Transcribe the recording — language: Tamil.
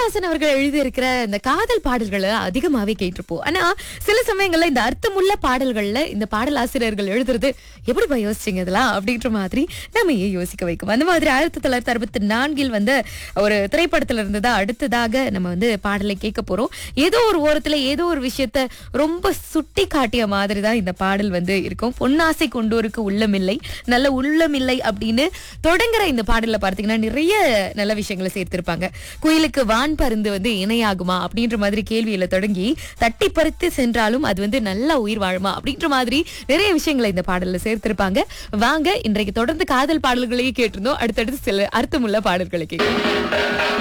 கண்ணதாசன் அவர்கள் எழுதியிருக்கிற இந்த காதல் பாடல்களை அதிகமாவே கேட்டிருப்போம். ஆனா சில சமயங்கள்ல இந்த அர்த்தமுள்ள பாடல்கள்ல இந்த பாடல் ஆசிரியர்கள் எழுதுறது எப்படிப்பா யோசிச்சீங்க இதெல்லாம் அப்படின்ற மாதிரி நம்ம யோசிக்க வைக்கும். அந்த மாதிரி 1964 வந்த ஒரு திரைப்படத்துல இருந்துதான் அடுத்ததாக நம்ம பாடலை கேட்க போறோம். ஏதோ ஒரு ஓரத்துல ஏதோ ஒரு விஷயத்த ரொம்ப சுட்டி காட்டிய மாதிரி தான் இந்த பாடல் இருக்கும். பொன்னாசை கொண்டோருக்கு உள்ளமில்லை நல்ல உள்ளமில்லை அப்படின்னு தொடங்குற இந்த பாடல்ல பார்த்தீங்கன்னா நிறைய நல்ல விஷயங்களை சேர்த்திருப்பாங்க. குயிலுக்கு வான் பருந்து இணையாகுமா அப்படின்ற மாதிரி கேள்வியில தொடங்கி தட்டி பறித்து சென்றாலும் அது நல்லா உயிர் வாழுமா அப்படின்ற மாதிரி நிறைய விஷயங்களை இந்த பாடல்ல சேர்த்திருப்பாங்க. வாங்க இன்றைக்கு தொடர்ந்து காதல் பாடல்களையே கேட்டிருந்தோம். அடுத்தடுத்து சில அர்த்தமுள்ள பாடல்களை கேட்கலாம்.